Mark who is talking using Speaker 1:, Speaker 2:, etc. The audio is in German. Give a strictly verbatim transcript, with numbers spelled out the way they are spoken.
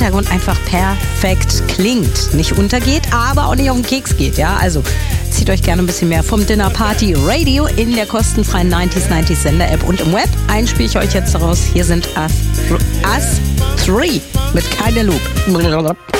Speaker 1: Hintergrund einfach perfekt klingt. Nicht untergeht, aber auch nicht auf den Keks geht. Ja, also zieht euch gerne ein bisschen mehr vom Dinner Party Radio in der kostenfreien neunziger neunzig Sender App und im Web. Einen spiele ich euch jetzt daraus. Hier sind Us, Us drei mit Keine Loop.